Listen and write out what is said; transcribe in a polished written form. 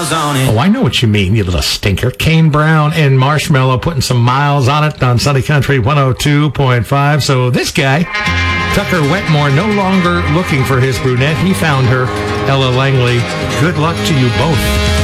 miles on it. Oh, I know what you mean, you little stinker. Kane Brown and Marshmello putting some miles on it on Sunny Country 102.5. So this guy, Tucker Wetmore, no longer looking for his brunette. He found her. Ella Langley, good luck to you both.